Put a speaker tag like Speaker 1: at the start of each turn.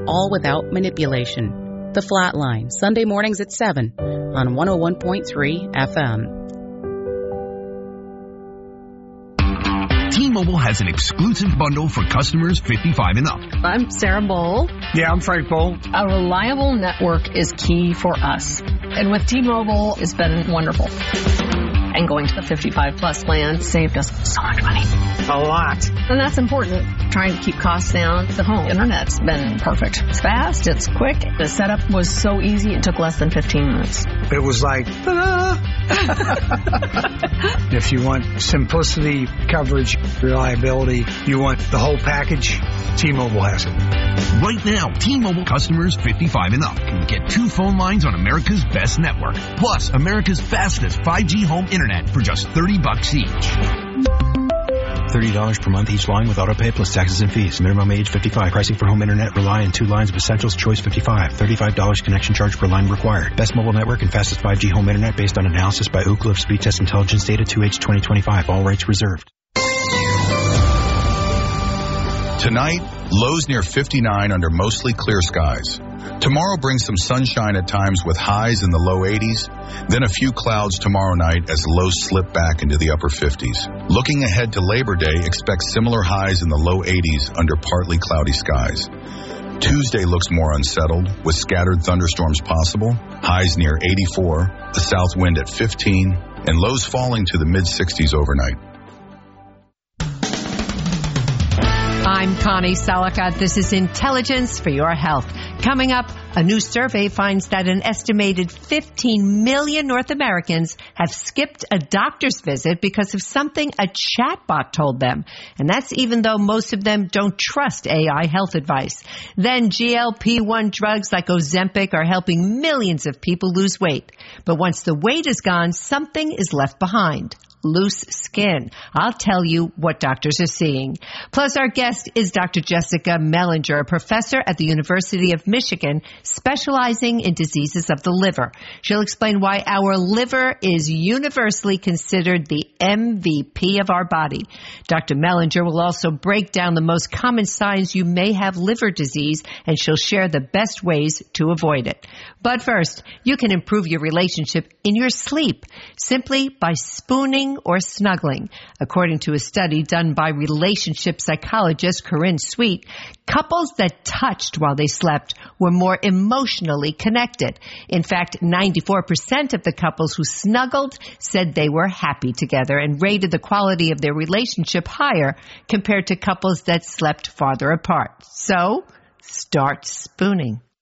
Speaker 1: all without manipulation. The Flatline, Sunday mornings at 7 on 101.3 FM.
Speaker 2: T-Mobile has an exclusive bundle for customers 55 and up.
Speaker 3: I'm Sarah Bowl.
Speaker 4: Yeah, I'm Frank Bowl.
Speaker 3: A reliable network is key for us. And with T-Mobile, it's been wonderful. And going to the 55-plus plan saved us so much money.
Speaker 4: A lot.
Speaker 3: And that's important. Trying to keep costs down. The home internet's been perfect. It's fast. It's quick. The setup was so easy. It took less than 15 minutes.
Speaker 4: It was like, ta-da! If you want simplicity, coverage, reliability, you want the whole package, T-Mobile has it.
Speaker 2: Right now, T-Mobile customers 55 and up can get 2 phone lines on America's best network, plus America's fastest 5G home internet for just $30 each.
Speaker 5: $30 per month each line with autopay plus taxes and fees. Minimum age 55. Pricing for home internet rely on 2 lines of essentials. Choice 55. $35 connection charge per line required. Best mobile network and fastest 5G home internet based on analysis by Ookla of Speed Test Intelligence data 2H 2025. All rights reserved.
Speaker 6: Tonight, lows near 59 under mostly clear skies. Tomorrow brings some sunshine at times with highs in the low 80s. Then a few clouds tomorrow night as lows slip back into the upper 50s. Looking ahead to Labor Day, expect similar highs in the low 80s under partly cloudy skies. Tuesday looks more unsettled with scattered thunderstorms possible. Highs near 84, a south wind at 15, and lows falling to the mid-60s overnight.
Speaker 7: I'm Connie Salikat. This is Intelligence for Your Health. Coming up, a new survey finds that an estimated 15 million North Americans have skipped a doctor's visit because of something a chatbot told them. And that's even though most of them don't trust AI health advice. Then GLP-1 drugs like Ozempic are helping millions of people lose weight. But once the weight is gone, something is left behind. Loose skin. I'll tell you what doctors are seeing. Plus, our guest is Dr. Jessica Mellinger, a professor at the University of Michigan, specializing in diseases of the liver. She'll explain why our liver is universally considered the MVP of our body. Dr. Mellinger will also break down the most common signs you may have liver disease, and she'll share the best ways to avoid it. But first, you can improve your relationship in your sleep simply by spooning or snuggling. According to a study done by relationship psychologist Corinne Sweet, couples that touched while they slept were more emotionally connected. In fact, 94% of the couples who snuggled said they were happy together and rated the quality of their relationship higher compared to couples that slept farther apart. So, start spooning.